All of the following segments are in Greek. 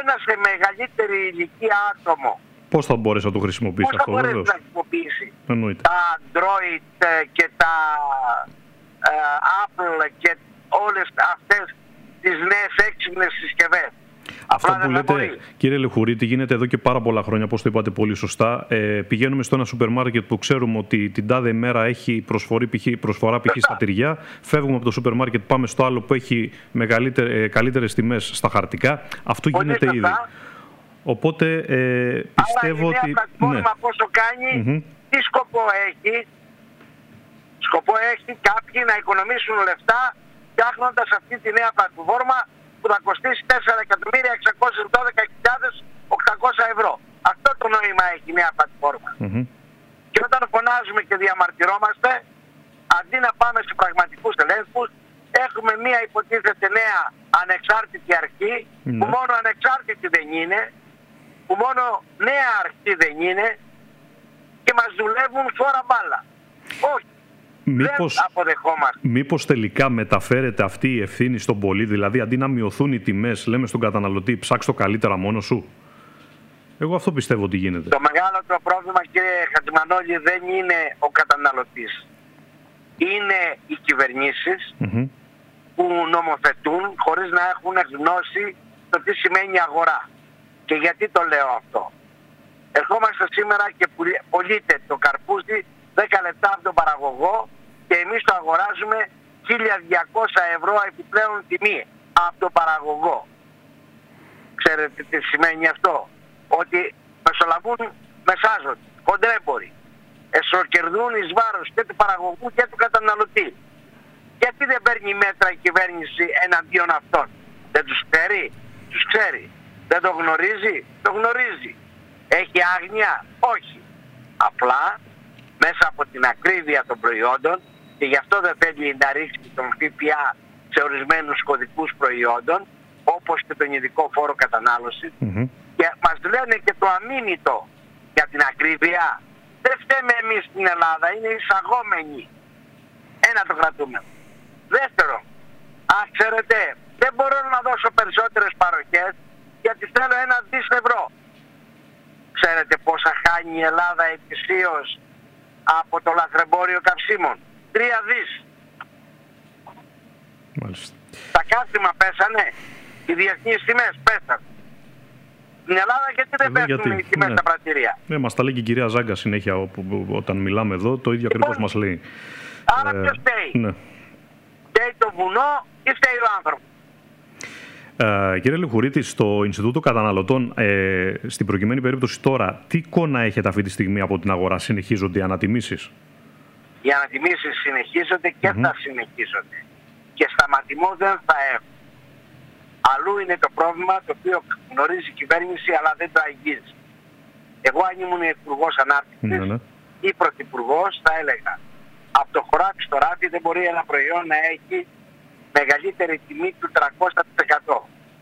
ένα σε μεγαλύτερη ηλικία άτομο πώς θα μπορέσει να το χρησιμοποιήσει αυτό, πώς θα βέβαιως. μπορέσει να χρησιμοποιήσει Εννοείται. τα Android και τα Apple και όλες αυτές τις νέες έξυπνες συσκευές? Αυτά που λέτε, κύριε Λεχουρίτη, γίνεται εδώ και πάρα πολλά χρόνια, όπως το είπατε πολύ σωστά. Πηγαίνουμε στο ένα σούπερ μάρκετ που ξέρουμε ότι την τάδε ημέρα έχει προσφορά π.χ. στα τυριά. Φεύγουμε από το σούπερ μάρκετ, πάμε στο άλλο που έχει καλύτερες τιμές στα χαρτικά. Αυτό γίνεται ήδη. Οπότε πιστεύω ότι. Αλλά η νέα πλατφόρμα πόσο κάνει, τι σκοπό έχει? Σκοπό έχει κάποιοι να οικονομήσουν λεφτά φτιάχνοντας αυτή τη νέα πλατφόρμα που θα κοστίσει 4.612.800 ευρώ. Αυτό το νόημα έχει η νέα πλατφόρμα. Και όταν φωνάζουμε και διαμαρτυρόμαστε, αντί να πάμε σε πραγματικούς ελέγχους, έχουμε μία υποτίθεται νέα ανεξάρτητη αρχή, που μόνο ανεξάρτητη δεν είναι, που μόνο νέα αρχή δεν είναι, και μας δουλεύουν φόρα μπάλα. Όχι. Μήπως τελικά μεταφέρεται αυτή η ευθύνη στον πολίτη, δηλαδή αντί να μειωθούν οι τιμές, λέμε στον καταναλωτή ψάξ' το καλύτερα μόνο σου? Εγώ αυτό πιστεύω ότι γίνεται. Το μεγάλο το πρόβλημα, κύριε Χατζημανόλη, δεν είναι ο καταναλωτής. Είναι οι κυβερνήσεις που νομοθετούν χωρίς να έχουν γνώση το τι σημαίνει αγορά. Και γιατί το λέω αυτό? Ερχόμαστε σήμερα και πωλείται το καρπούζι 10 λεπτά από τον παραγωγό και εμείς το αγοράζουμε 1.200 ευρώ επιπλέον τιμή από τον παραγωγό. Ξέρετε τι σημαίνει αυτό? Ότι μεσολαβούν μεσάζονται, κοντρέμποροι, εσωκερδούν εις βάρος και του παραγωγού και του καταναλωτή. Γιατί δεν παίρνει μέτρα η κυβέρνηση εναντίον αυτών? Δεν τους ξέρει? Τους ξέρει. Δεν το γνωρίζει? Το γνωρίζει. Έχει άγνοια? Όχι. Απλά μέσα από την ακρίβεια των προϊόντων, και γι' αυτό δεν θέλει να ρίξει τον ΦΠΑ σε ορισμένους κωδικούς προϊόντων, όπως και τον ειδικό φόρο κατανάλωσης, και μας λένε και το αμήνυτο για την ακρίβεια. Δεν φταίμε εμείς στην Ελλάδα, είναι εισαγόμενοι. Ένα το κρατούμε. Δεύτερον, ξέρετε, δεν μπορώ να δώσω περισσότερες παροχές γιατί θέλω 1 δις ευρώ. Ξέρετε πόσα χάνει η Ελλάδα ετησίως από το λαθρεμπόριο καυσίμων? 3 δις. Μάλιστα. Τα καύσιμα πέσανε, οι διεθνείς τιμές πέσανε. Στην Ελλάδα γιατί δεν πέσουν οι τιμές στα πρατήρια? Μας τα λέει και η κυρία Ζάγκα συνέχεια όταν μιλάμε εδώ, το ίδιο ακριβώς μας λέει. Άρα ποιος φταίει? Φταίει το βουνό ή φταίει ο άνθρωπος? Κύριε Λεχουρίτη, στο Ινστιτούτο Καταναλωτών, στην προκειμένη περίπτωση τώρα, τι εικόνα έχετε αυτή τη στιγμή από την αγορά? Συνεχίζονται οι ανατιμήσεις? Οι ανατιμήσεις συνεχίζονται και θα συνεχίζονται. Και σταματημό δεν θα έχουν. Αλλού είναι το πρόβλημα το οποίο γνωρίζει η κυβέρνηση αλλά δεν το αγγίζει. Εγώ αν ήμουν υπουργός ανάπτυξης ή πρωθυπουργός θα έλεγα από το χωράφι στο ράφι δεν μπορεί ένα προϊόν να έχει μεγαλύτερη τιμή του 300%.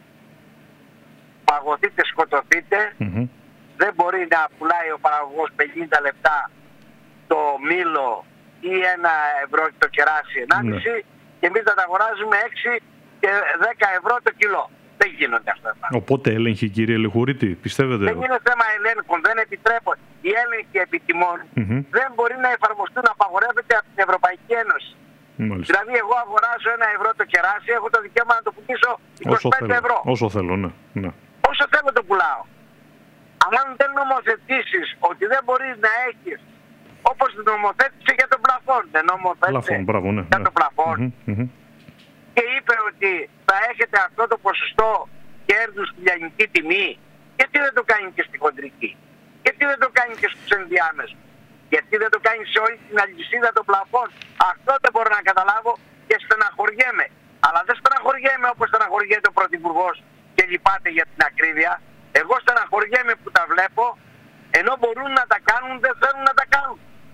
Παγωθείτε, σκοτωθείτε, δεν μπορεί να πουλάει ο παραγωγός 50 λεπτά το μήλο ή 1 ευρώ το κεράσι 1,5 και εμείς θα τα αγοράζουμε 6 και 10 ευρώ το κιλό. Δεν γίνονται αυτά. Οπότε έλεγχοι, κύριε Λεχουρίτη, πιστεύετε? Δεν είναι θέμα ελέγχων, δεν επιτρέπονται. Οι έλεγχοι επιτιμών δεν μπορεί να εφαρμοστούν, απαγορεύεται από την Ευρωπαϊκή Ένωση. Μάλιστα. Δηλαδή, εγώ αγοράζω 1 ευρώ το κεράσι, έχω το δικαίωμα να το πουλήσω 25 ευρώ. Όσο θέλω, ναι. Όσο θέλω το πουλάω. Αλλά αν δεν νομοθετήσεις ότι δεν μπορεί να έχεις, όπως νομοθέτησε για τον πλαφόν, δεν νομοθέτησε για τον πλαφόν, και είπε ότι θα έχετε αυτό το ποσοστό κέρδους στη λιανική τιμή, γιατί δεν το κάνει και στη χοντρική? Γιατί δεν το κάνει και στους ενδιάμεσους? Γιατί δεν το κάνει σε όλη την αλυσίδα των πλαφών? Αυτό δεν μπορώ να καταλάβω και στεναχωριέμαι. Αλλά δεν στεναχωριέμαι όπως στεναχωριέται ο Πρωθυπουργός και λυπάται για την ακρίβεια. Εγώ στεναχωριέμαι που τα βλέπω, ενώ μπορούν να τα κάνουν, δεν θέλουν να τα κάνουν.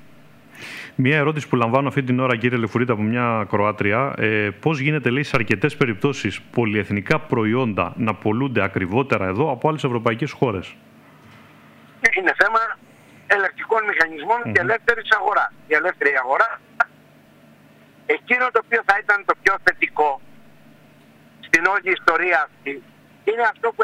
Μία ερώτηση που λαμβάνω αυτή την ώρα, κύριε Λεχουρίτη, από μια Κροάτρια. Πώς γίνεται, λέει, σε αρκετές περιπτώσεις πολυεθνικά προϊόντα να πωλούνται ακριβότερα εδώ από άλλες ευρωπαϊκές χώρες? Είναι θέμα ελεκτικών μηχανισμών και ελεύθερης αγοράς. Η ελεύθερη αγορά, εκείνο το οποίο θα ήταν το πιο θετικό στην όλη ιστορία αυτή, είναι αυτό που